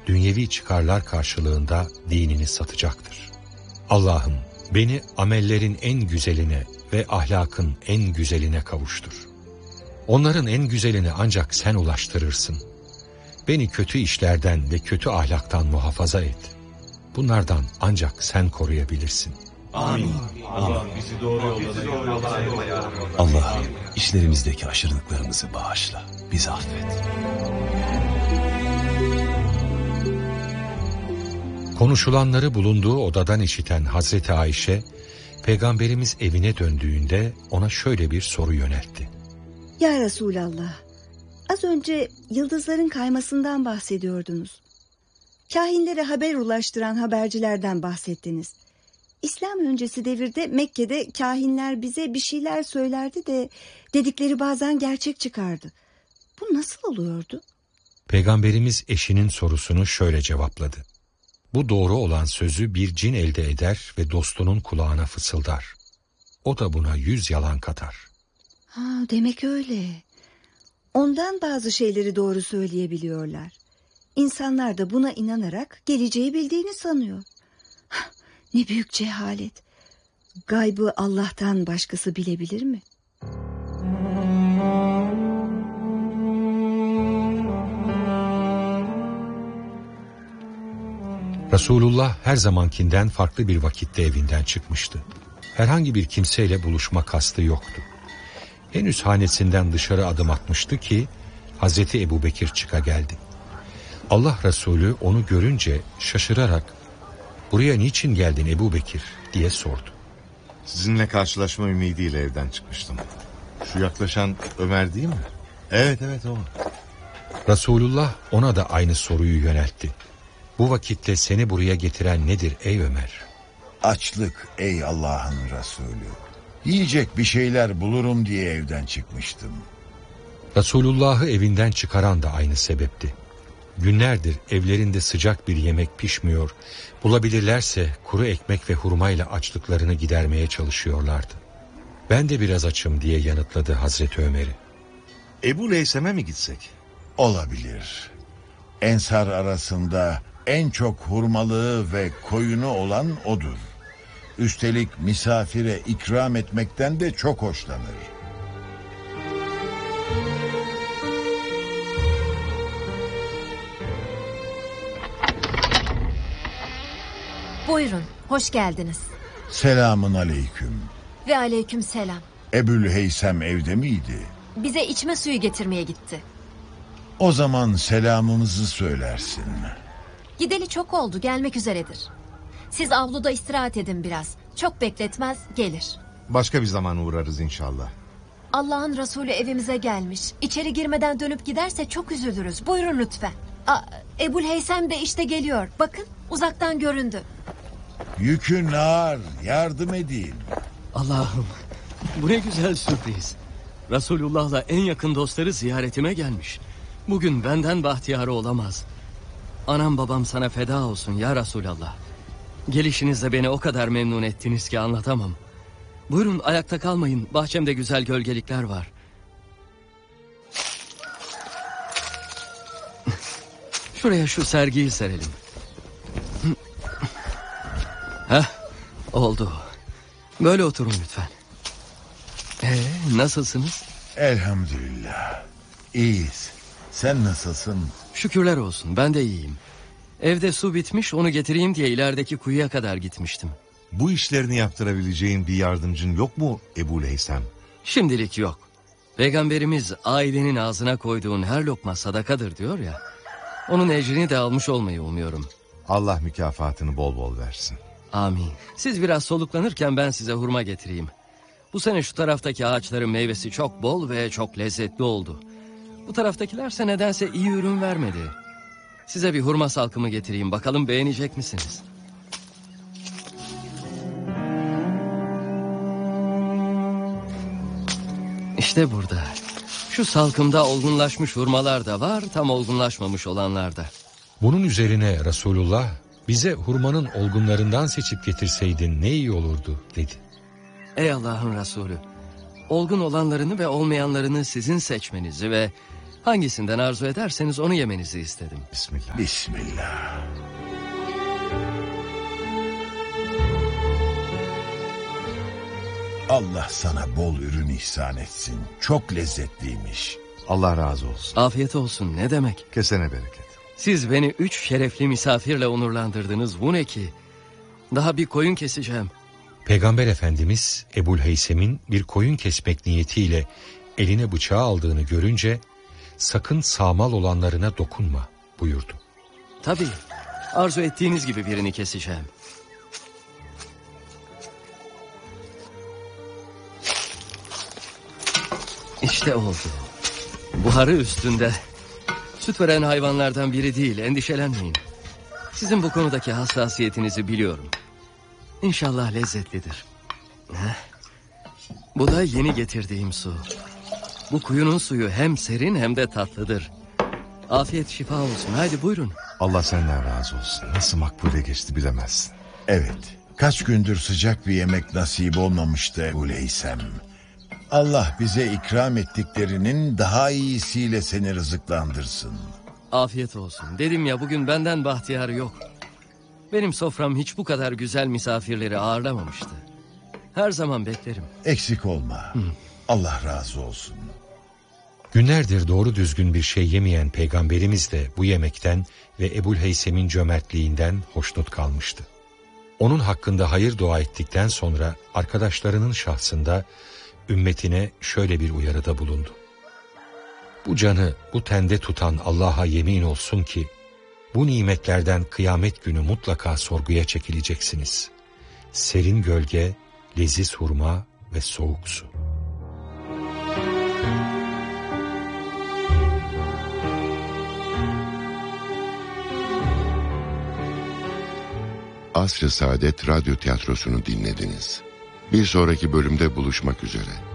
dünyevi çıkarlar karşılığında dinini satacaktır. Allah'ım beni amellerin en güzeline ve ahlakın en güzeline kavuştur. Onların en güzelini ancak sen ulaştırırsın. Beni kötü işlerden ve kötü ahlaktan muhafaza et. Bunlardan ancak sen koruyabilirsin. Amin. Allah bizi doğru yolda. Allah'ım işlerimizdeki aşırılıklarımızı bağışla. Bizi affet. Konuşulanları bulunduğu odadan işiten Hazreti Ayşe, Peygamberimiz evine döndüğünde ona şöyle bir soru yöneltti. Ya Resulallah, az önce yıldızların kaymasından bahsediyordunuz. Kahinlere haber ulaştıran habercilerden bahsettiniz. İslam öncesi devirde Mekke'de kahinler bize bir şeyler söylerdi de dedikleri bazen gerçek çıkardı. Bu nasıl oluyordu? Peygamberimiz eşinin sorusunu şöyle cevapladı. Bu doğru olan sözü bir cin elde eder ve dostunun kulağına fısıldar. O da buna 100 yalan katar. Demek öyle. Ondan bazı şeyleri doğru söyleyebiliyorlar. İnsanlar da buna inanarak geleceği bildiğini sanıyor. Ne büyük cehalet. Gaybı Allah'tan başkası bilebilir mi? Resulullah her zamankinden farklı bir vakitte evinden çıkmıştı. Herhangi bir kimseyle buluşma kastı yoktu. Henüz hanesinden dışarı adım atmıştı ki Hazreti Ebubekir çıka geldi. Allah Resulü onu görünce şaşırarak "Buraya niçin geldin Ebubekir?" diye sordu. Sizinle karşılaşma ümidiyle evden çıkmıştım. Şu yaklaşan Ömer değil mi? Evet o. Resulullah ona da aynı soruyu yöneltti. Bu vakitte seni buraya getiren nedir ey Ömer? Açlık ey Allah'ın Resulü. Yiyecek bir şeyler bulurum diye evden çıkmıştım. Resulullah'ı evinden çıkaran da aynı sebepti. Günlerdir evlerinde sıcak bir yemek pişmiyor, bulabilirlerse kuru ekmek ve hurmayla açlıklarını gidermeye çalışıyorlardı. Ben de biraz açım diye yanıtladı Hazreti Ömer'i. Ebu Leysem'e mi gitsek? Olabilir. Ensar arasında en çok hurmalığı ve koyunu olan odur. Üstelik misafire ikram etmekten de çok hoşlanır. Buyurun, hoş geldiniz. Selamun aleyküm. Ve aleyküm selam. Ebu'l-Heysem evde miydi? Bize içme suyu getirmeye gitti. O zaman selamımızı söylersin. Gideli çok oldu, gelmek üzeredir. Siz avluda istirahat edin biraz. Çok bekletmez, gelir. Başka bir zaman uğrarız inşallah. Allah'ın Resulü evimize gelmiş. İçeri girmeden dönüp giderse çok üzülürüz. Buyurun lütfen. Ebu'l-Heysem de işte geliyor. Bakın, uzaktan göründü. Yükün ağır, yardım edeyim. Allah'ım, bu ne güzel sürpriz. Resulullah'la en yakın dostları ziyaretime gelmiş. Bugün benden bahtiyarı olamaz. Anam babam sana feda olsun ya Resulallah. Gelişinizle beni o kadar memnun ettiniz ki anlatamam. Buyurun ayakta kalmayın. Bahçemde güzel gölgelikler var. Şuraya şu sergiyi serelim. Heh, oldu. Böyle oturun lütfen. Nasılsınız? Elhamdülillah. İyiyiz. Sen nasılsın? Şükürler olsun, ben de iyiyim. Evde su bitmiş, onu getireyim diye ilerideki kuyuya kadar gitmiştim. Bu işlerini yaptırabileceğin bir yardımcın yok mu Ebu'l-Heysem? Şimdilik yok. Peygamberimiz ailenin ağzına koyduğun her lokma sadakadır diyor ya. Onun ecrini de almış olmayı umuyorum. Allah mükafatını bol bol versin. Amin. Siz biraz soluklanırken ben size hurma getireyim. Bu sene şu taraftaki ağaçların meyvesi çok bol ve çok lezzetli oldu. Bu taraftakilerse nedense iyi ürün vermedi. Size bir hurma salkımı getireyim, bakalım beğenecek misiniz? İşte burada. Şu salkımda olgunlaşmış hurmalar da var, tam olgunlaşmamış olanlar da. Bunun üzerine Resulullah, bize hurmanın olgunlarından seçip getirseydin ne iyi olurdu dedi. Ey Allah'ın Resulü, olgun olanlarını ve olmayanlarını sizin seçmenizi ve Hangisinden arzu ederseniz onu yemenizi istedim. Bismillah. Bismillah. Allah sana bol ürün ihsan etsin. Çok lezzetliymiş. Allah razı olsun. Afiyet olsun, ne demek? Kesene bereket. Siz beni 3 şerefli misafirle onurlandırdınız. Bu ne ki? Daha bir koyun keseceğim. Peygamber Efendimiz Ebu'l-Heysem'in bir koyun kesmek niyetiyle eline bıçağı aldığını görünce sakın sağmal olanlarına dokunma buyurdu. Tabii, arzu ettiğiniz gibi birini keseceğim. İşte oldu. Buharı üstünde. Süt veren hayvanlardan biri değil, endişelenmeyin. Sizin bu konudaki hassasiyetinizi biliyorum. İnşallah lezzetlidir. Bu da yeni getirdiğim su. Bu kuyunun suyu hem serin hem de tatlıdır. Afiyet şifa olsun. Haydi buyurun. Allah senden razı olsun. Nasıl makbule geçti bilemezsin. Evet, kaç gündür sıcak bir yemek nasip olmamıştı Ebu'l-Heysem. Allah bize ikram ettiklerinin daha iyisiyle seni rızıklandırsın. Afiyet olsun. Dedim ya, bugün benden bahtiyarı yok. Benim sofram hiç bu kadar güzel misafirleri ağırlamamıştı. Her zaman beklerim. Eksik olma. Allah razı olsun. Günlerdir doğru düzgün bir şey yemeyen peygamberimiz de bu yemekten ve Ebu'l-Heysem'in cömertliğinden hoşnut kalmıştı. Onun hakkında hayır dua ettikten sonra arkadaşlarının şahsında ümmetine şöyle bir uyarıda bulundu. Bu canı bu tende tutan Allah'a yemin olsun ki bu nimetlerden kıyamet günü mutlaka sorguya çekileceksiniz. Serin gölge, leziz hurma ve soğuk su. Asr-ı Saadet Radyo Tiyatrosu'nu dinlediniz. Bir sonraki bölümde buluşmak üzere.